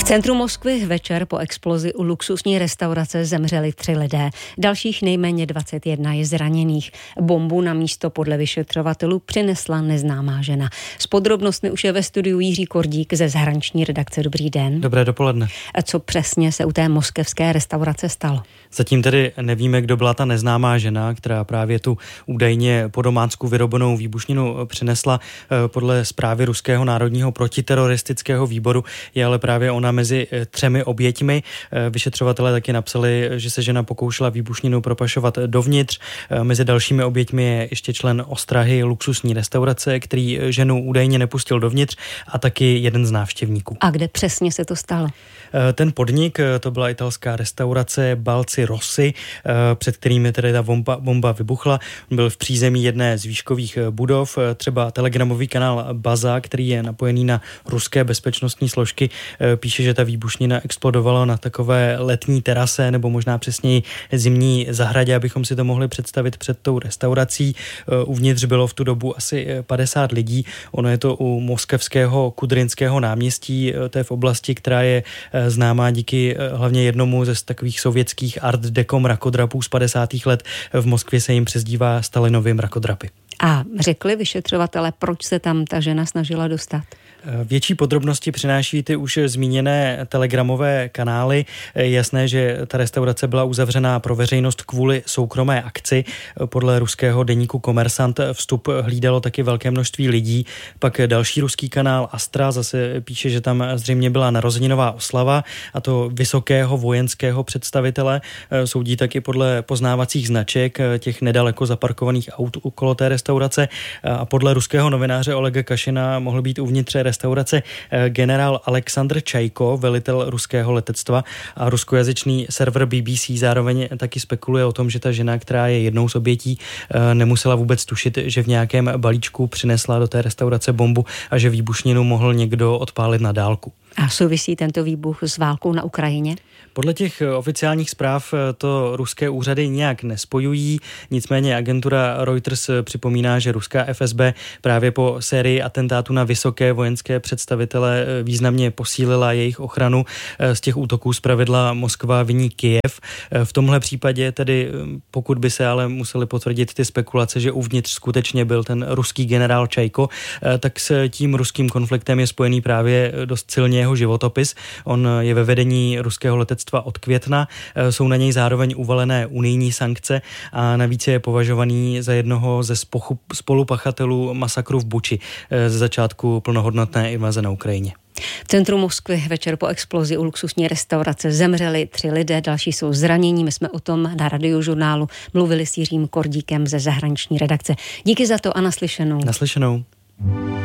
centru Moskvy večer po explozi u luxusní restaurace zemřeli 3 lidé. Dalších nejméně 21 je zraněných. Bombu na místo podle vyšetřovatelů přinesla neznámá žena. S podrobnostmi už je ve studiu Jiří Kordík ze zahraniční redakce. Dobrý den. Dobré dopoledne. A co přesně se u té moskevské restaurace stalo? Zatím tedy nevíme, kdo byla ta neznámá žena, která právě tu údajně po domácku vyrobenou výbušninu přinesla. Podle zprávy Ruského národního protiteroristického výboru je ale právě ona mezi 3 oběťmi. Vyšetřovatelé taky napsali, že se žena pokoušela výbušninu propašovat dovnitř. Mezi dalšími oběťmi je ještě člen ostrahy luxusní restaurace, který ženu údajně nepustil dovnitř, a taky jeden z návštěvníků. A kde přesně se to stalo? Ten podnik, to byla italská restaurace Balci Rossi, před kterými tedy ta bomba vybuchla. On byl v přízemí jedné z výškových budov. Třeba telegramový kanál Baza, který je napojený na ruské bezpečnostní složky, píše, že ta výbušnina explodovala na takové letní terase, nebo možná přesněji zimní zahradě, abychom si to mohli představit před tou restaurací. Uvnitř bylo v tu dobu asi 50 lidí. Ono je to u moskevského Kudrinského náměstí, to je v oblasti, která je známá díky hlavně jednomu ze takových sovětských art deco mrakodrapů z 50. let. V Moskvě se jim přezdívá Stalinovy mrakodrapy. A řekli vyšetřovatele, proč se tam ta žena snažila dostat? Větší podrobnosti přináší ty už zmíněné telegramové kanály. Je jasné, že ta restaurace byla uzavřená pro veřejnost kvůli soukromé akci. Podle ruského deníku Komersant vstup hlídalo taky velké množství lidí. Pak další ruský kanál Astra zase píše, že tam zřejmě byla narozeninová oslava, a to vysokého vojenského představitele. Soudí taky podle poznávacích značek těch nedaleko zaparkovaných aut okolo té restaurace. A podle ruského novináře Olega Kašina mohl být uvnitř restaurace generál Alexandr Čajko, velitel ruského letectva, a ruskojazyčný server BBC zároveň taky spekuluje o tom, že ta žena, která je jednou z obětí, nemusela vůbec tušit, že v nějakém balíčku přinesla do té restaurace bombu a že výbušninu mohl někdo odpálit na dálku. A souvisí tento výbuch s válkou na Ukrajině? Podle těch oficiálních zpráv to ruské úřady nějak nespojují, nicméně agentura Reuters připomíná, že ruská FSB právě po sérii atentátů na vysoké vojenské představitele významně posílila jejich ochranu. Z těch útoků zpravidla Moskva viní Kyjev. V tomhle případě tedy, pokud by se ale museli potvrdit ty spekulace, že uvnitř skutečně byl ten ruský generál Čajko, tak s tím ruským konfliktem je spojený právě dost silně jeho životopis. On je ve vedení ruského letectva od května, jsou na něj zároveň uvalené unijní sankce a navíc je považovaný za jednoho ze spolupachatelů masakru v Buči ze začátku plnohodnotné invaze na Ukrajině. V centru Moskvy večer po explozi u luxusní restaurace zemřeli 3 lidé, další jsou zranění. My jsme o tom na Radiožurnálu mluvili s Jiřím Kordíkem ze zahraniční redakce. Díky za to a naslyšenou. Naslyšenou.